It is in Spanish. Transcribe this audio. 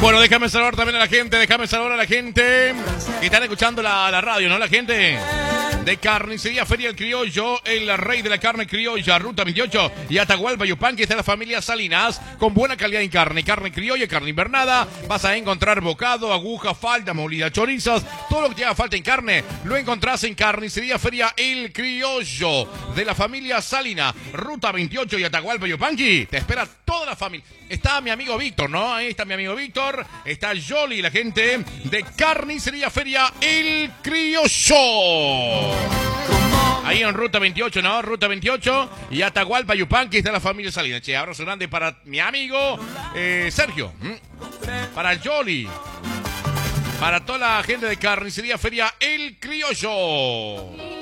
Bueno, déjame saludar también a la gente, que están escuchando la radio, ¿no? La gente de Carnicería Feria El Criollo, el rey de la carne criolla, Ruta 28 y Atahualpa Yupanqui, está la familia Salinas, con buena calidad en carne criolla, carne invernada. Vas a encontrar bocado, aguja, falda, molida, chorizos, todo lo que te haga falta en carne, lo encontrás en Carnicería Feria El Criollo, de la familia Salina, Ruta 28 y Atahualpa Yupanqui. Te espera toda la familia. Está mi amigo Víctor, ¿no? Ahí está mi amigo Víctor, está Yoli, la gente de Carnicería Feria El Criollo. Ahí en Ruta 28, ¿no? Ruta 28 y Atahualpa Yupanqui está la familia Salinas. Che, abrazo grande para mi amigo Sergio, para Yoli, para toda la gente de Carnicería Feria El Criollo.